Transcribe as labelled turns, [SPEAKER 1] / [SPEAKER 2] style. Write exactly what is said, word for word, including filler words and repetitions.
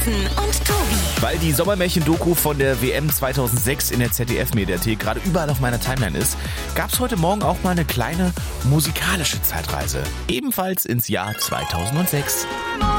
[SPEAKER 1] Und Tobi.
[SPEAKER 2] Weil die Sommermärchen-Doku von der W M zweitausendsechs in der Z D F-Mediathek gerade überall auf meiner Timeline ist, gab es heute Morgen auch mal eine kleine musikalische Zeitreise. Ebenfalls ins Jahr zweitausendsechs.